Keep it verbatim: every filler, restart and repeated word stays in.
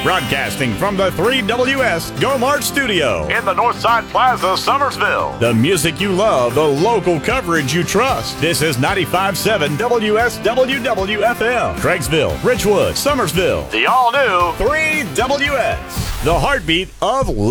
Broadcasting from the three W S Go Mart Studio in the Northside Plaza, Summersville. The music you love, the local coverage you trust. This is ninety-five point seven W S W W F M. Craigsville, Richwood, Summersville. The all-new three W S. The heartbeat of